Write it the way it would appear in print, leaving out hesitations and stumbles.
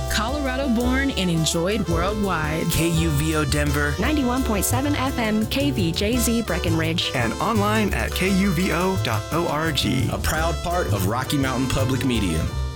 Colorado born and enjoyed worldwide. KUVO Denver, 91.7 FM KVJZ Breckenridge, and online at kuvo.org. A proud part of Rocky Mountain Public Media.